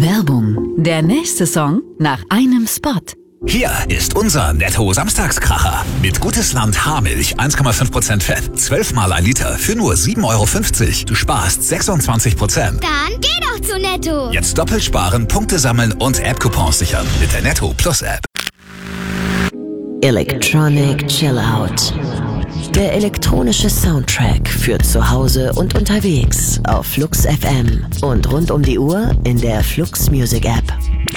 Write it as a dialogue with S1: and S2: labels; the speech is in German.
S1: Werbung. Der nächste Song nach einem Spot.
S2: Hier ist unser Netto-Samstagskracher. Mit Gutes Land Haarmilch, 1,5% Fett, 12 mal ein Liter für nur 7,50 €. Du sparst 26%.
S3: Dann geh doch zu Netto.
S2: Jetzt doppelt sparen, Punkte sammeln und App-Coupons sichern mit der Netto Plus App.
S4: Electronic Chill Out. Der elektronische Soundtrack für zu Hause und unterwegs auf Flux FM und rund um die Uhr in der Flux Music App.